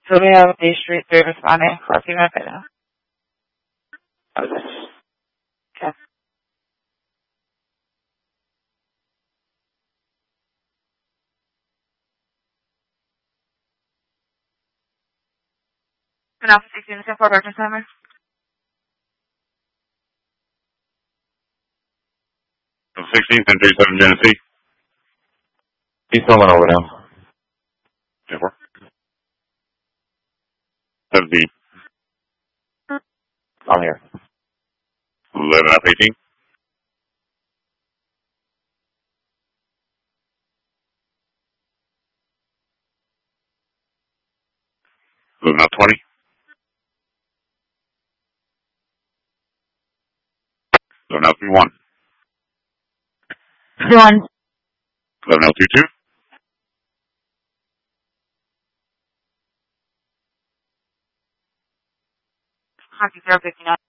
So we have D Street 3 responding for a few minutes right now. Okay. And Alpha 16 is for Dr. Simon. So 16th and 37 Genesee. He's coming over now. 10-4. 17. I'm here. 11 up 18. 11 up 20. 11 up 31. 11 up 22. Hockey 059.